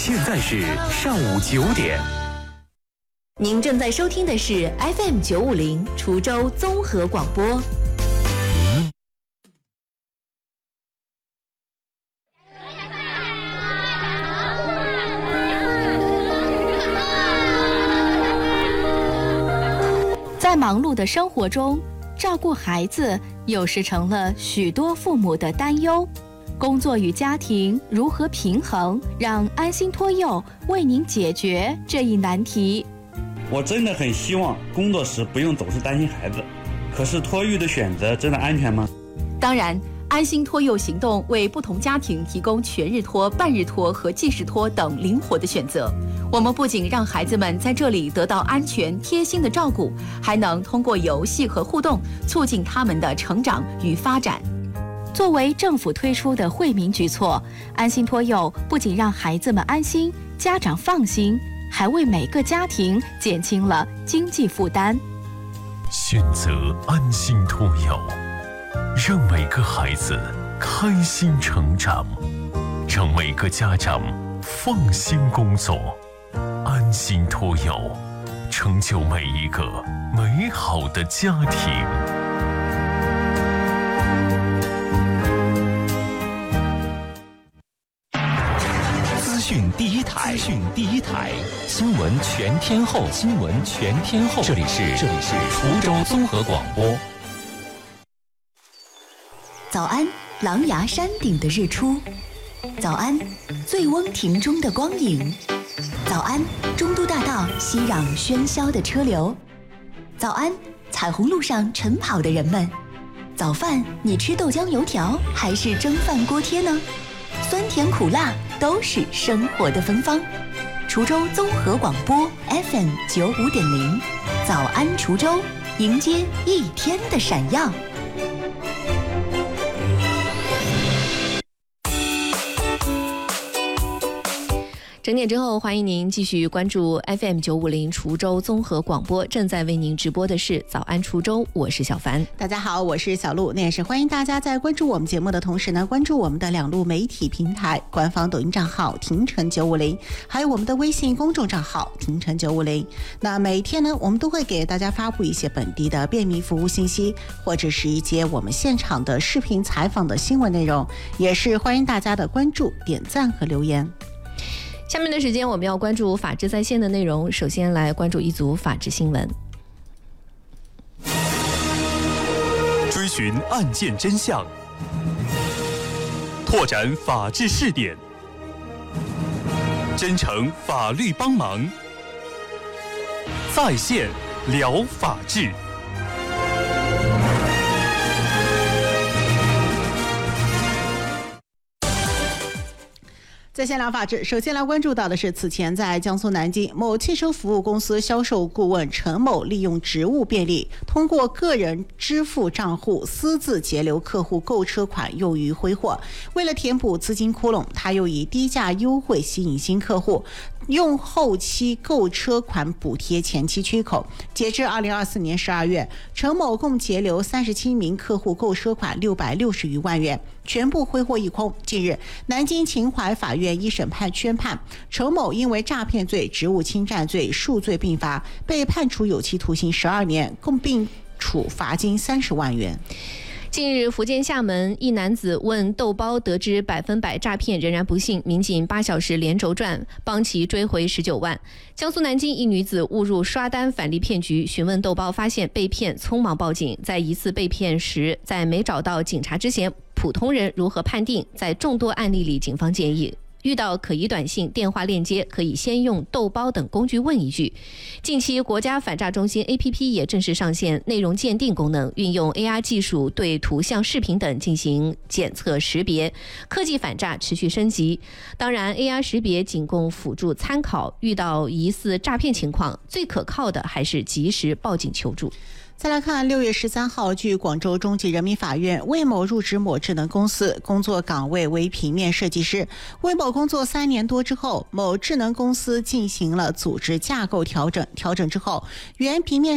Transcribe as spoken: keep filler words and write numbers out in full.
现在是上午九点。 您正在收听的是 F M 九五零滁州综合广播。 在忙碌的生活中，照顾孩子有时成了许多父母的担忧。工作与家庭如何平衡？让安心托幼为您解决这一难题。 我真的很希望工作时不用总是担心孩子，可是托育的选择真的安全吗？ 当然，安心托幼行动为不同家庭提供全日托、半日托和即时托等灵活的选择。我们不仅让孩子们在这里得到安全贴心的照顾，还能通过游戏和互动促进他们的成长与发展。 作为政府推出的惠民举措，安心托幼不仅让孩子们安心，家长放心，还为每个家庭减轻了经济负担。 选择安心托幼，让每个孩子开心成长，让每个家长放心工作。安心托幼，成就每一个美好的家庭。资讯第一台，资讯第一台，新闻全天候，新闻全天候。这里是这里是滁州综合广播。 早安，狼牙山顶的日出；早安，醉翁亭中的光影；早安，中都大道熙攘喧嚣的车流；早安，彩虹路上晨跑的人们。早饭，你吃豆浆油条还是蒸饭锅贴呢？酸甜苦辣都是生活的芬芳。滁州综合广播 F M 九五点零，早安滁州，迎接一天的闪耀。 整点之后，欢迎您继续关注 F M 九五零滁州综合广播，正在为您直播的是早安滁州，我是小凡。 大家好，我是小鹿。那也是欢迎大家在关注我们节目的同时呢，关注我们的两路媒体平台，官方抖音账号廷城九五零，还有我们的微信公众账号廷城九五零。那每天呢，我们都会给大家发布一些本地的便民服务信息，或者是一些我们现场的视频采访的新闻内容，也是欢迎大家的关注、点赞和留言。 下面的时间我们要关注法治在线的内容，首先来关注一组法治新闻。 追寻案件真相，拓展法治试点，真诚法律帮忙，在线聊法治。 在线聊法治，首先来关注到的是，此前在江苏南京某汽车服务公司销售顾问陈某利用职务便利，通过个人支付账户私自截留客户购车款用于挥霍。为了填补资金窟窿，他又以低价优惠吸引新客户，用后期购车款补贴前期缺口。截至二零二四年十二月，陈某共截留三十七名客户购车款六百六十余万元，全部挥霍一空。近日，南京秦淮法院一审判宣判，陈某因为诈骗罪、职务侵占罪数罪并罚，被判处有期徒刑十二年，共并处罚金三十万元。 近日，福建厦门一男子问豆包得知百分百诈骗，仍然不信，民警八小时连轴转，帮其追回十九万。江苏南京一女子误入刷单返利骗局，询问豆包发现被骗，匆忙报警。在疑似被骗时，在没找到警察之前，普通人如何判定？在众多案例里，警方建议遇到可疑短信、电话链接，可以先用豆包等工具问一句。近期，国家反诈中心 A P P 也正式上线内容鉴定功能，运用 A R 技术对图像、视频等进行检测识别，科技反诈持续升级。当然 ，A R 识别仅供辅助参考，遇到疑似诈骗情况，最可靠的还是及时报警求助。 再来看六月十三号，据广州中级人民法院，魏某入职某智能公司，工作岗位为平面设计师。魏某工作三年多之后，某智能公司进行了组织架构调整，调整之后，原平面